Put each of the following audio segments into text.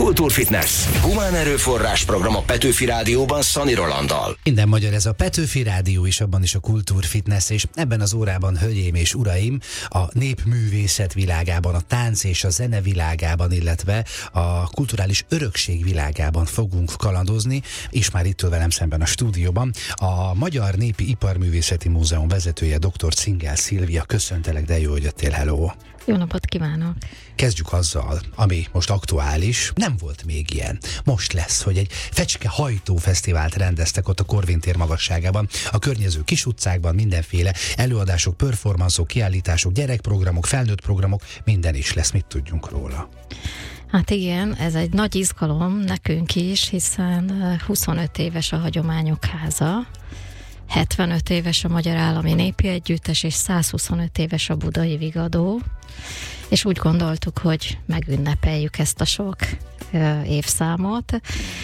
Kultúrfitness. Humán erőforrás program a Petőfi Rádióban Szani Rolanddal. Minden magyar, ez a Petőfi Rádió is, abban is a Kultúrfitness, és ebben az órában, hölgyeim és uraim, a népművészet világában, a tánc és a zene világában, illetve a kulturális örökség világában fogunk kalandozni, és már itt ül velem szemben a stúdióban a Magyar Népi Iparművészeti Múzeum vezetője, dr. Cingel Szilvia. Köszöntelek, de jó, hogy jöttél, hello! Jó napot kívánok! Kezdjük azzal, ami most aktuális. Nem volt még ilyen. Most lesz, hogy egy fecskehajtó fesztivált rendeztek ott a Korvin tér magasságában, a környező kis utcákban, mindenféle előadások, performanszok, kiállítások, gyerekprogramok, felnőtt programok, minden is lesz. Mit tudjunk róla? Hát igen, ez egy nagy izgalom nekünk is, hiszen 25 éves a Hagyományok Háza, 75 éves a Magyar Állami Népi Együttes, és 125 éves a Budai Vigadó, és úgy gondoltuk, hogy megünnepeljük ezt a sok évszámot,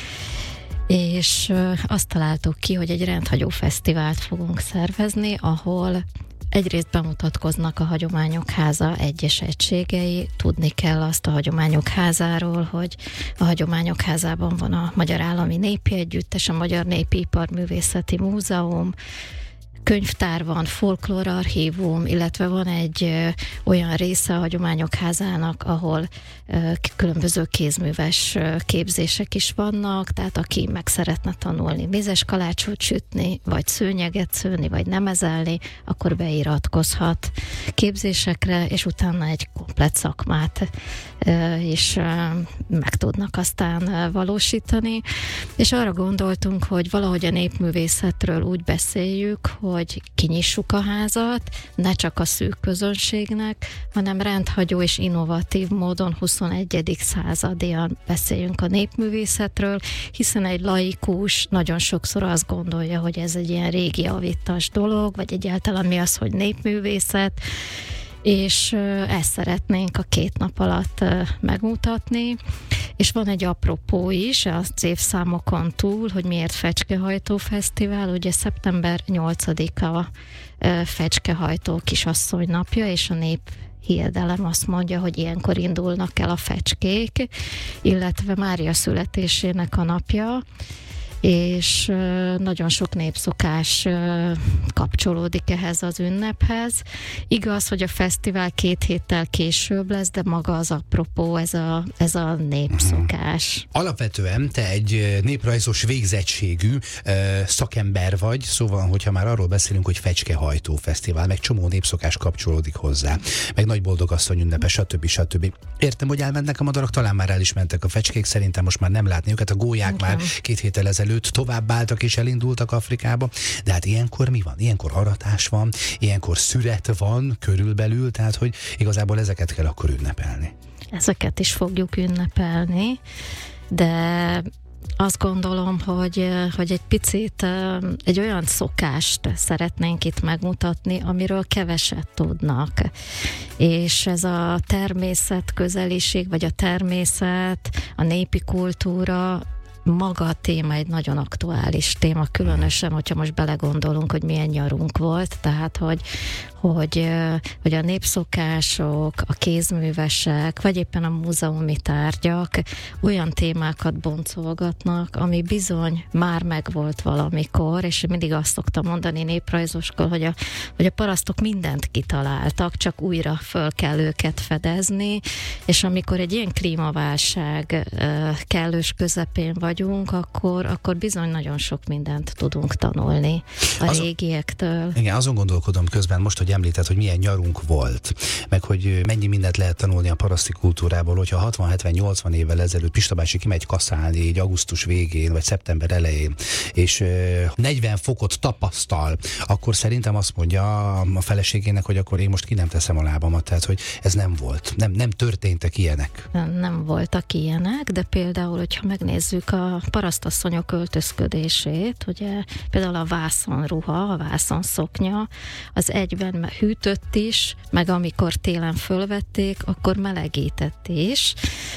és azt találtuk ki, hogy egy rendhagyó fesztivált fogunk szervezni, ahol egyrészt bemutatkoznak a Hagyományok Háza egyes egységei. Tudni kell azt a Hagyományok Házáról, hogy a Hagyományok Házában van a Magyar Állami Népi Együttes, a Magyar Népi Iparművészeti Múzeum, könyvtár van, folklórarchívum, illetve van egy olyan része a Hagyományok Házának, ahol különböző kézműves képzések is vannak, tehát aki meg szeretne tanulni mézes kalácsot sütni, vagy szőnyeget szőni, vagy nemezelni, akkor beiratkozhat képzésekre, és utána egy komplett szakmát is meg tudnak aztán valósítani. És arra gondoltunk, hogy valahogy a népművészetről úgy beszéljük, hogy kinyissuk a házat, ne csak a szűk közönségnek, hanem rendhagyó és innovatív módon 21. századian beszéljünk a népművészetről, hiszen egy laikus nagyon sokszor azt gondolja, hogy ez egy ilyen régi avittas dolog, vagy egyáltalán mi az, hogy népművészet, és ezt szeretnénk a 2 nap alatt megmutatni, és van egy apropó is az évszámokon túl, hogy miért Fecskehajtó Fesztivál. Ugye szeptember 8-a Fecskehajtó kisasszony napja, és a nép hiedelem azt mondja, hogy ilyenkor indulnak el a fecskék, illetve Mária születésének a napja, és nagyon sok népszokás kapcsolódik ehhez az ünnephez. Igaz, hogy a fesztivál 2 héttel később lesz, de maga az apropó, ez a népszokás. Alapvetően te egy néprajzos végzettségű szakember vagy, szóval, hogyha már arról beszélünk, hogy Fecskehajtó Fesztivál, meg csomó népszokás kapcsolódik hozzá, meg nagy boldogasszony ünnepe, stb. Értem, hogy elmennek a madarak, talán már el is mentek a fecskék, szerintem most már nem látni őket, a gólyák már 2 héttel ezelőtt tovább álltak és elindultak Afrikába, de hát ilyenkor mi van? Ilyenkor aratás van, ilyenkor szüret van körülbelül, tehát hogy igazából ezeket kell akkor ünnepelni. Ezeket is fogjuk ünnepelni, de azt gondolom, hogy egy picit egy olyan szokást szeretnénk itt megmutatni, amiről keveset tudnak. És ez a természet közeliség, vagy a természet, a népi kultúra, maga a téma egy nagyon aktuális téma, különösen, hogyha most belegondolunk, hogy milyen nyarunk volt, tehát, hogy a népszokások, a kézművesek, vagy éppen a múzeumi tárgyak olyan témákat boncolgatnak, ami bizony már megvolt valamikor, és mindig azt szoktam mondani néprajzoskor, hogy a parasztok mindent kitaláltak, csak újra föl kell őket fedezni, és amikor egy ilyen klímaválság kellős közepén vagyunk, akkor bizony nagyon sok mindent tudunk tanulni a régiektől. Igen, azon gondolkodom közben most, hogy említed, hogy milyen nyarunk volt, meg hogy mennyi mindent lehet tanulni a paraszti kultúrából, hogyha 60-70-80 évvel ezelőtt Pista bácsi kimegy kaszálni így augusztus végén, vagy szeptember elején, és 40 fokot tapasztal, akkor szerintem azt mondja a feleségének, hogy akkor én most ki nem teszem a lábamat, tehát hogy ez nem volt, nem történtek ilyenek. Nem voltak ilyenek, de például, hogyha megnézzük a parasztasszonyok öltözködését, ugye például a vászonruha, a vászonszoknya, az egyben hűtött is, meg amikor télen fölvették, akkor melegített is.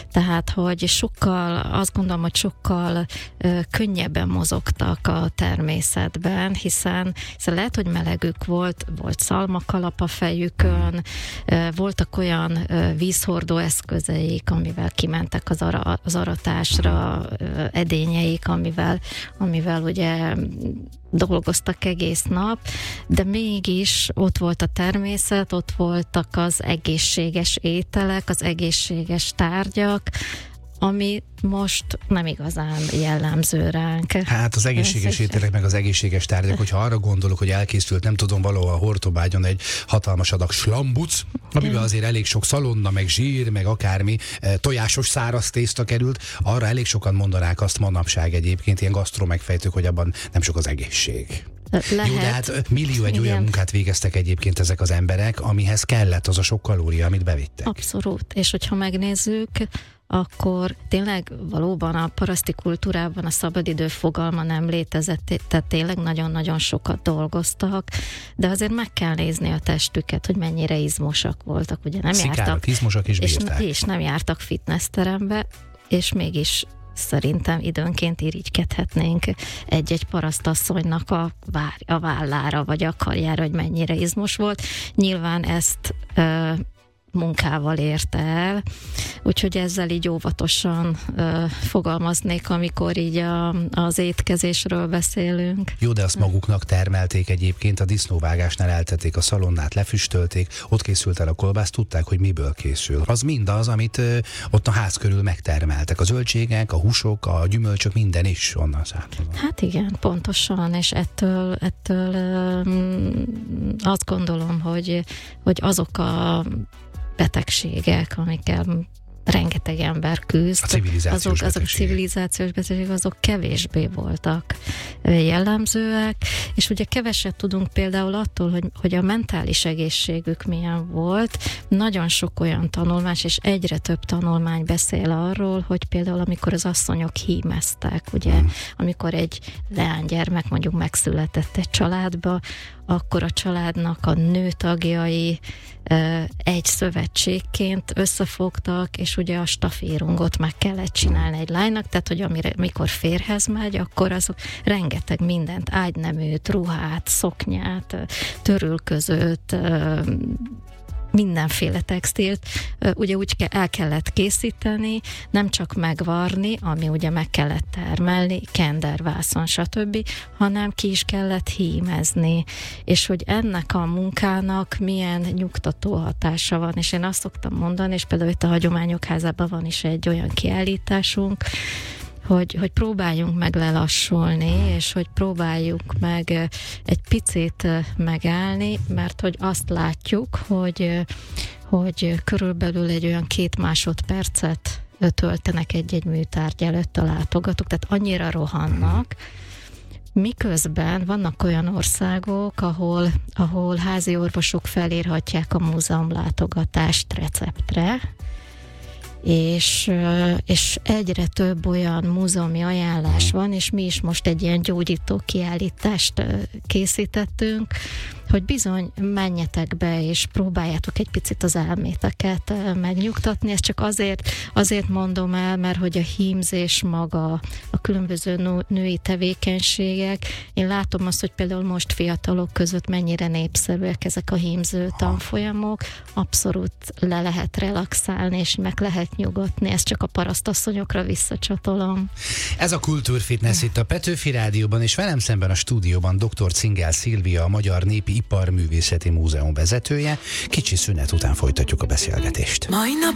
Tehát, hogy azt gondolom, hogy sokkal könnyebben mozogtak a természetben, hiszen lehet, hogy melegük volt szalmakalap a fejükön, voltak olyan vízhordó eszközeik, amivel kimentek az aratásra, edényeik, amivel ugye dolgoztak egész nap, de mégis ott volt a természet, ott voltak az egészséges ételek, az egészséges tárgyak, ami most nem igazán jellemző ránk. Hát az egészséges ételek, meg az egészséges tárgyak, hogyha arra gondolok, hogy elkészült, nem tudom, valahol a Hortobágyon egy hatalmas adag slambuc, amiben azért elég sok szalonna, meg zsír, meg akármi, tojásos száraz tészta került, arra elég sokan mondanák azt manapság egyébként, ilyen gasztromegfejtők, hogy abban nem sok az egészség. Lehet. Jó, de hát millió egy olyan munkát végeztek egyébként ezek az emberek, amihez kellett az a sok kalória, amit bevittek. Abszolút. És hogyha megnézzük, akkor tényleg valóban a paraszti kultúrában a szabadidő fogalma nem létezett, tehát tényleg nagyon-nagyon sokat dolgoztak, de azért meg kell nézni a testüket, hogy mennyire izmosak voltak. Ugye nem jártak, izmosak és bírták. És nem jártak fitnessterembe, és mégis szerintem időnként irigykedhetnénk egy-egy parasztasszonynak a vállára, vagy a karjára, hogy mennyire izmos volt. Nyilván ezt munkával érte el, úgyhogy ezzel így óvatosan fogalmaznék, amikor így az étkezésről beszélünk. Jó, de azt maguknak termelték egyébként, a disznóvágásnál eltették a szalonnát, lefüstölték, ott készült el a kolbász, tudták, hogy miből készül. Az mindaz, amit ott a ház körül megtermeltek. A zöldségek, a húsok, a gyümölcsök, minden is onnan származott. Hát igen, pontosan, és ettől azt gondolom, hogy azok a betegségek, amikkel rengeteg ember küzd, azok a civilizációs betegségek, azok kevésbé voltak jellemzőek, és ugye keveset tudunk például attól, hogy a mentális egészségük milyen volt. Nagyon sok olyan tanulmány, és egyre több tanulmány beszél arról, hogy például amikor az asszonyok hímeztek, ugye, amikor egy leánygyermek mondjuk megszületett egy családba, akkor a családnak a nőtagjai egy szövetségként összefogtak, és ugye a stafírungot meg kellett csinálni egy lánynak, tehát hogy amikor férhez megy, akkor azok rengeteg mindent, ágyneműt, ruhát, szoknyát, törülközőt, mindenféle textilt, ugye úgy el kellett készíteni, nem csak megvarni, ami ugye meg kellett termelni, kendervászon, stb., hanem ki is kellett hímezni, és hogy ennek a munkának milyen nyugtató hatása van, és én azt szoktam mondani, és például itt a Hagyományok Házában van is egy olyan kiállításunk, hogy próbáljunk meg lelassulni, és hogy próbáljuk meg egy picit megállni, mert hogy azt látjuk, hogy körülbelül egy olyan 2 másodpercet töltenek egy műtárgy előtt a látogatók, tehát annyira rohannak, miközben vannak olyan országok, ahol házi orvosok felírhatják a múzeumlátogatást receptre, és egyre több olyan múzeumi ajánlás van, és mi is most egy ilyen gyógyító kiállítást készítettünk, hogy bizony menjetek be, és próbáljátok egy picit az elméteket megnyugtatni. Ezt csak azért mondom el, mert hogy a hímzés maga, a különböző női tevékenységek, én látom azt, hogy például most fiatalok között mennyire népszerűek ezek a hímző tanfolyamok, abszolút le lehet relaxálni, és meg lehet nyugodni. Ezt csak a parasztasszonyokra visszacsatolom. Ez a Kultúrfitness itt a Petőfi Rádióban, és velem szemben a stúdióban dr. Cingel Szilvia, a Magyar Népi Iparművészeti Múzeum vezetője. Kicsi szünet után folytatjuk a beszélgetést. Mai nap